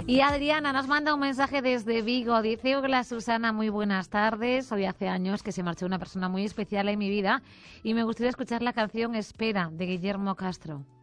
Y Adriana nos manda un mensaje desde Vigo. Dice: hola Susana, muy buenas tardes. Hoy hace años que se marchó una persona muy especial en mi vida y me gustaría escuchar la canción Espera, de Guillermo Castro.